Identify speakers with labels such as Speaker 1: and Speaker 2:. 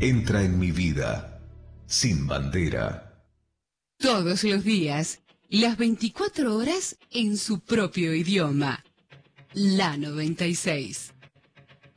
Speaker 1: Entra en mi vida, Sin Bandera.
Speaker 2: Todos los días, las 24 horas en su propio idioma. La 96.